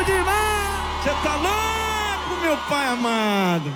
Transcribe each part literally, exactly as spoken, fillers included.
Você tá louco, meu pai amado?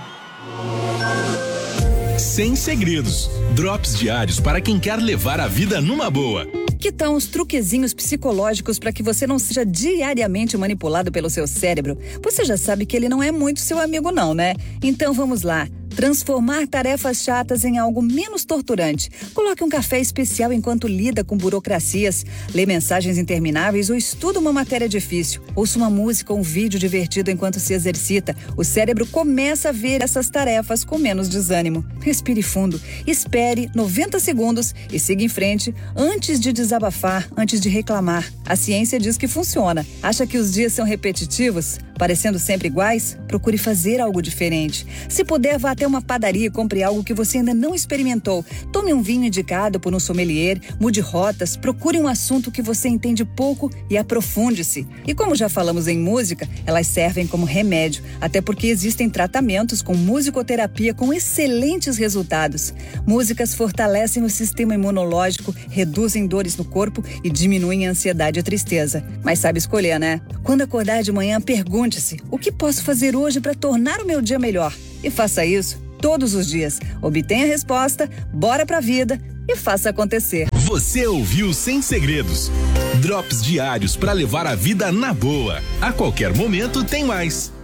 Sem segredos. Drops diários para quem quer levar a vida numa boa. Que tal uns truquezinhos psicológicos para que você não seja diariamente manipulado pelo seu cérebro? Você já sabe que ele não é muito seu amigo não, né? Então vamos lá. Transformar tarefas chatas em algo menos torturante. Coloque um café especial enquanto lida com burocracias, lê mensagens intermináveis ou estuda uma matéria difícil. Ouça uma música ou um vídeo divertido enquanto se exercita. O cérebro começa a ver essas tarefas com menos desânimo. Respire fundo, espere noventa segundos e siga em frente antes de desabafar, antes de reclamar. A ciência diz que funciona. Acha que os dias são repetitivos? Parecendo sempre iguais? Procure fazer algo diferente. Se puder, vá até uma padaria e compre algo que você ainda não experimentou. Tome um vinho indicado por um sommelier, mude rotas, procure um assunto que você entende pouco e aprofunde-se. E como já falamos em música, elas servem como remédio, até porque existem tratamentos com musicoterapia com excelentes resultados. Músicas fortalecem o sistema imunológico, reduzem dores no corpo e diminuem a ansiedade e a tristeza. Mas sabe escolher, né? Quando acordar de manhã, pergunte-se: o que posso fazer hoje para tornar o meu dia melhor? E faça isso todos os dias. Obtenha a resposta, bora pra vida e faça acontecer. Você ouviu Sem Segredos. Drops diários para levar a vida na boa. A qualquer momento tem mais.